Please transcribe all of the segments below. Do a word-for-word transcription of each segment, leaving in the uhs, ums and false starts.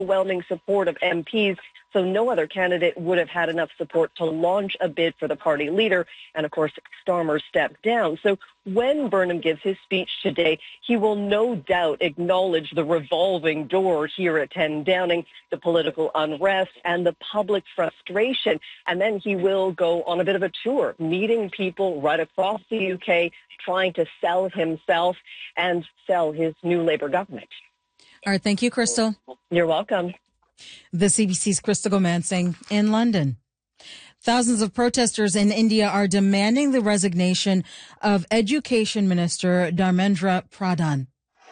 overwhelming support of M Ps, so no other candidate would have had enough support to launch a bid for the party leader. And of course, Starmer stepped down. So when Burnham gives his speech today, he will no doubt acknowledge the revolving door here at ten Downing, the political unrest and the public frustration. And then he will go on a bit of a tour, meeting people right across the U K, trying to sell himself and sell his new Labour government. All right. Thank you, Crystal. You're welcome. The C B C's Crystal Gomansing in London. Thousands of protesters in India are demanding the resignation of Education Minister Dharmendra Pradhan.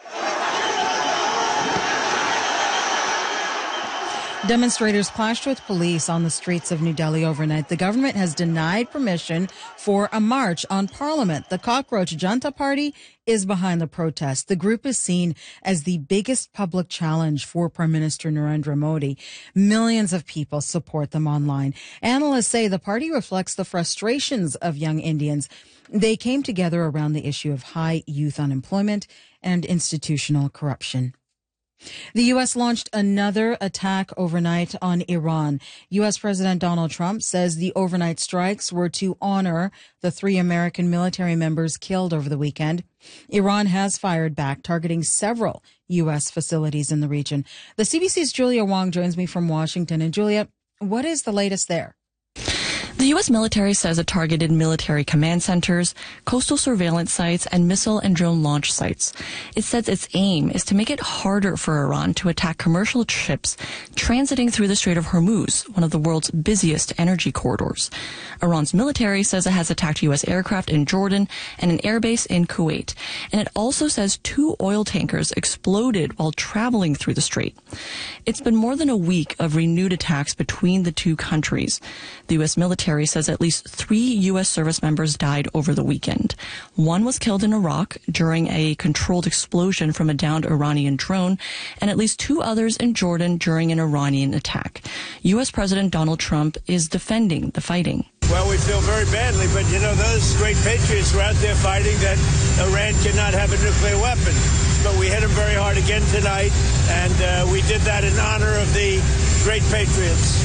Demonstrators clashed with police on the streets of New Delhi overnight. The government has denied permission for a march on Parliament. The Cockroach Janta Party is behind the protest. The group is seen as the biggest public challenge for Prime Minister Narendra Modi. Millions of people support them online. Analysts say the party reflects the frustrations of young Indians. They came together around the issue of high youth unemployment and institutional corruption. The U S launched another attack overnight on Iran. U S President Donald Trump says the overnight strikes were to honor the three American military members killed over the weekend. Iran has fired back, targeting several U S facilities in the region. The C B C's Julia Wong joins me from Washington. And Julia, what is the latest there? The U S military says it targeted military command centers, coastal surveillance sites, and missile and drone launch sites. It says its aim is to make it harder for Iran to attack commercial ships transiting through the Strait of Hormuz, one of the world's busiest energy corridors. Iran's military says it has attacked U S aircraft in Jordan and an airbase in Kuwait. And it also says two oil tankers exploded while traveling through the strait. It's been more than a week of renewed attacks between the two countries. The U S military says at least three U S service members died over the weekend. One was killed in Iraq during a controlled explosion from a downed Iranian drone, and at least two others in Jordan during an Iranian attack. U S President Donald Trump is defending the fighting. Well, we feel very badly, but, you know, those great patriots were out there fighting that Iran cannot have a nuclear weapon. But we hit them very hard again tonight, and uh, we did that in honor of the great patriots.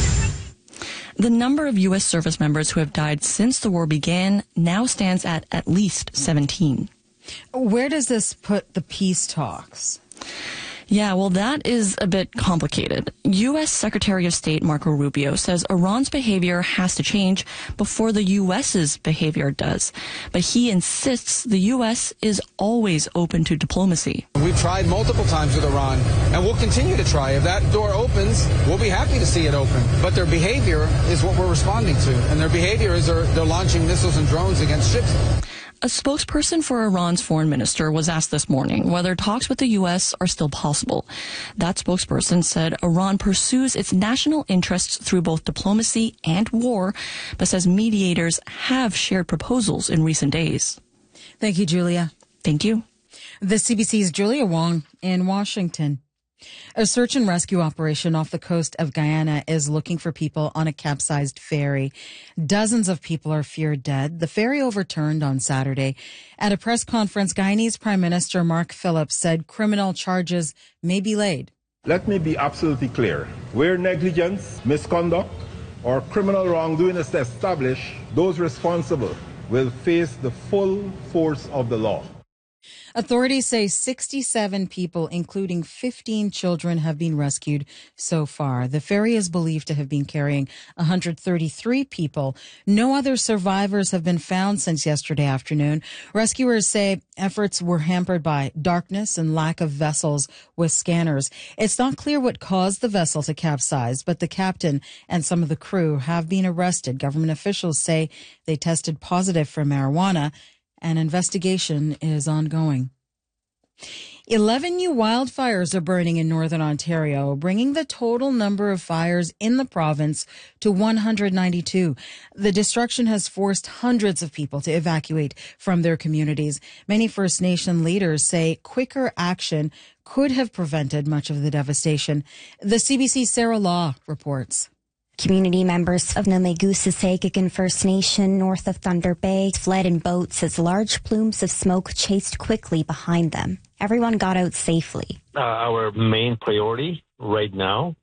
The number of U S service members who have died since the war began now stands at at least seventeen. Where does this put the peace talks? Yeah, well, that is a bit complicated. U S Secretary of State Marco Rubio says Iran's behavior has to change before the U S's behavior does. But he insists the U S is always open to diplomacy. We've tried multiple times with Iran, and we'll continue to try. If that door opens, we'll be happy to see it open. But their behavior is what we're responding to. And their behavior is they're, they're launching missiles and drones against ships. A spokesperson for Iran's foreign minister was asked this morning whether talks with the U S are still possible. That spokesperson said Iran pursues its national interests through both diplomacy and war, but says mediators have shared proposals in recent days. Thank you, Julia. Thank you. The C B C's Julia Wong in Washington. A search and rescue operation off the coast of Guyana is looking for people on a capsized ferry. Dozens of people are feared dead. The ferry overturned on Saturday. At a press conference, Guyanese Prime Minister Mark Phillips said criminal charges may be laid. Let me be absolutely clear. Where negligence, misconduct, or criminal wrongdoing is established, those responsible will face the full force of the law. Authorities say sixty-seven people, including fifteen children, have been rescued so far. The ferry is believed to have been carrying one hundred thirty-three people. No other survivors have been found since yesterday afternoon. Rescuers say efforts were hampered by darkness and lack of vessels with scanners. It's not clear what caused the vessel to capsize, but the captain and some of the crew have been arrested. Government officials say they tested positive for marijuana. An investigation is ongoing. Eleven new wildfires are burning in northern Ontario, bringing the total number of fires in the province to one hundred ninety-two. The destruction has forced hundreds of people to evacuate from their communities. Many First Nation leaders say quicker action could have prevented much of the devastation. The C B C's Sarah Law reports. Community members of Namegusisegigan First Nation north of Thunder Bay fled in boats as large plumes of smoke chased quickly behind them. Everyone got out safely. Uh, our main priority right now